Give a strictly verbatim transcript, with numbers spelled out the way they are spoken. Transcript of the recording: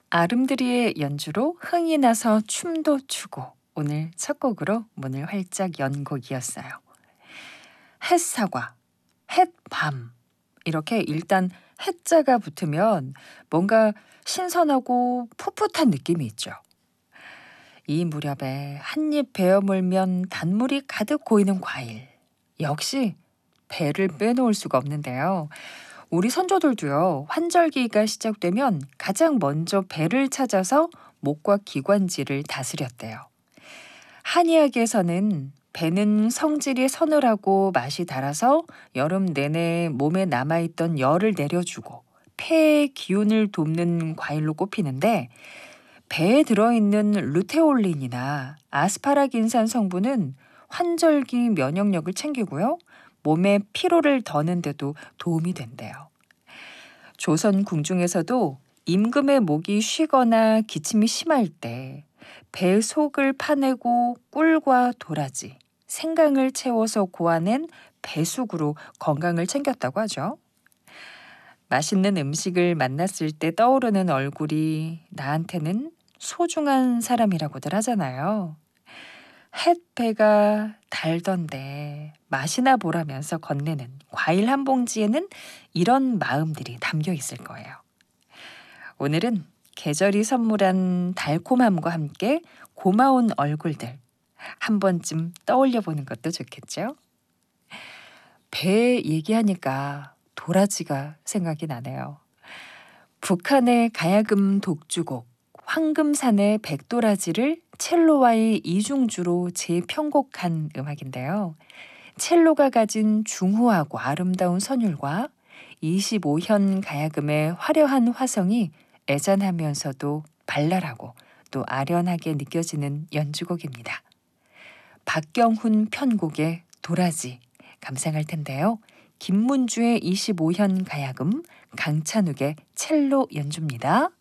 아름드리의 연주로 흥이 나서 춤도 추고 오늘 첫 곡으로 문을 활짝 연 곡이었어요. 햇사과, 햇밤 이렇게 일단 해자가 붙으면 뭔가 신선하고 풋풋한 느낌이 있죠. 이 무렵에 한입 베어 물면 단물이 가득 고이는 과일. 역시 배를 빼놓을 수가 없는데요. 우리 선조들도요, 환절기가 시작되면 가장 먼저 배를 찾아서 목과 기관지를 다스렸대요. 한의학에서는 배는 성질이 서늘하고 맛이 달아서 여름 내내 몸에 남아있던 열을 내려주고 폐의 기운을 돕는 과일로 꼽히는데, 배에 들어있는 루테올린이나 아스파라긴산 성분은 환절기 면역력을 챙기고요, 몸의 피로를 더는 데도 도움이 된대요. 조선 궁중에서도 임금의 목이 쉬거나 기침이 심할 때 배 속을 파내고 꿀과 도라지, 생강을 채워서 고아낸 배숙으로 건강을 챙겼다고 하죠. 맛있는 음식을 만났을 때 떠오르는 얼굴이 나한테는 소중한 사람이라고들 하잖아요. 햇배가 달던데 맛이나 보라면서 건네는 과일 한 봉지에는 이런 마음들이 담겨 있을 거예요. 오늘은 계절이 선물한 달콤함과 함께 고마운 얼굴들 한 번쯤 떠올려 보는 것도 좋겠죠? 배 얘기하니까 도라지가 생각이 나네요. 북한의 가야금 독주곡 황금산의 백도라지를 첼로와의 이중주로 재편곡한 음악인데요. 첼로가 가진 중후하고 아름다운 선율과 이십오 현 가야금의 화려한 화성이 애잔하면서도 발랄하고 또 아련하게 느껴지는 연주곡입니다. 박경훈 편곡의 도라지 감상할 텐데요. 김문주의 이십오 현 가야금, 강찬욱의 첼로 연주입니다.